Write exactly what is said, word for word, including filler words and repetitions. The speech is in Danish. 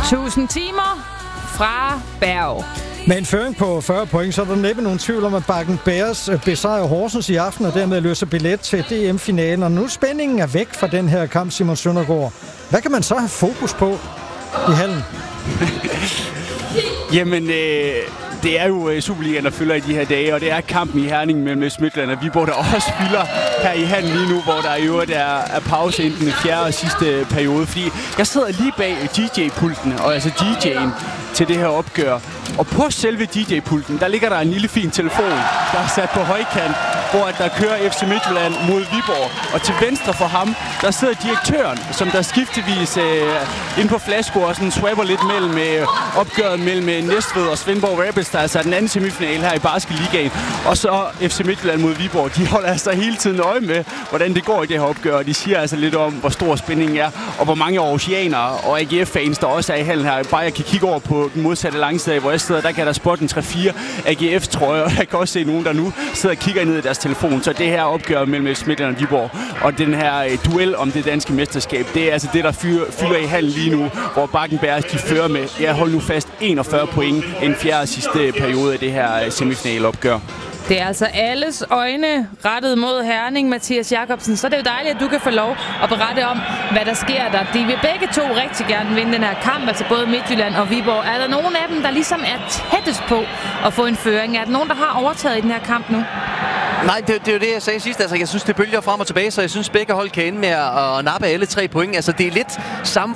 Tusind timer fra Berg. Med en føring på fyrre point, så er der næppe nogen tvivl om, at Bakken Bears besejrer Horsens i aften, og dermed løser billet til D M-finalen. Og nu spændingen er væk fra den her kamp, Simon Søndergaard. Hvad kan man så have fokus på i hallen? Jamen, øh, det er jo Superligaen, der fylder i de her dage, og det er kampen i Herning mellem Øst Midtjylland og Viborg, der også fylder her i hallen lige nu, hvor der i øvrigt er, er pause inden den fjerde og sidste periode. Fordi jeg sidder lige bag D J-pulten, og altså D J'en til det her opgør. Og på selve D J-pulten, der ligger der en lille fin telefon, der er sat på højkant, hvor at der kører F C Midtjylland mod Viborg. Og til venstre for ham, der sidder direktøren, som der skiftevis øh, ind på flasko og sådan swapper lidt mellem øh, opgøret mellem Næstved og Svendborg Rapids, der er altså den anden semifinal her i Basketligaen. Og så F C Midtjylland mod Viborg. De holder altså hele tiden øje med, hvordan det går i det her opgør. De siger altså lidt om, hvor stor spændingen er, og hvor mange oceanere og A G F-fans, der også er i hallen her. Bare jeg kan kigge over på den modsatte langside, hvor jeg sidder, der kan der spotte en tre fire A G F-trøjer, og jeg kan også se nogen, der nu sidder og kigger ned i deres telefon. Så det her opgør mellem F C Midtjylland og Viborg, og den her øh, duel om det danske mesterskab, det er altså det, der fyr, fylder i hallen lige nu, hvor Bakken Bears, de fører med, jeg holder nu fast, enogfyrre point i den fjerde og sidste periode af det her semifinalopgør. Det er altså alles øjne rettet mod Herning, Mathias Jacobsen. Så det er jo dejligt, at du kan få lov at berette om, hvad der sker der. De vil begge to rigtig gerne vinde den her kamp, altså både Midtjylland og Viborg. Er der nogen af dem, der ligesom er tættest på at få en føring? Er der nogen, der har overtaget i den her kamp nu? Nej, det, det er jo det, jeg sagde sidst. Altså, jeg synes, det bølger frem og tilbage, så jeg synes, begge hold kan ende med at, at nappe alle tre point. Altså, det er lidt samme